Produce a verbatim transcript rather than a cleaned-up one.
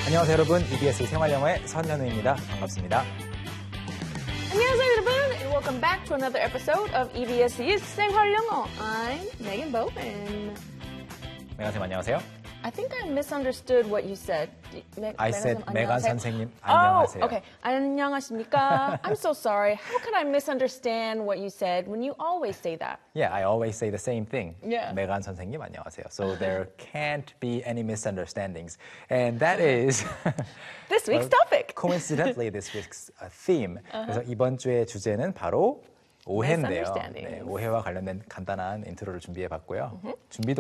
안녕하세요 여러분, 이비에스 생활영어의 선현우입니다. 반갑습니다. 안녕하세요 여러분, and welcome back to another episode of 이비에스의 생활영어. I'm Megan Bowman. 메간 안녕하세요. I think I misunderstood what you said. Me, I said 메간 선생님 Oh, 안녕하세요. okay. 안녕하십니까? I'm so sorry. How could I misunderstand what you said when you always say that? Yeah, I always say the same thing. Yeah. 메간 선생님 안녕하세요. So there can't be any misunderstandings. And that is This week's well, topic. coincidentally this week's uh, theme. 그래서 이번 주의 주제는 바로 오해인데요. Misunderstandings. 네, 오해와 관련된 간단한 인트로를 준비해 봤고요. 준비도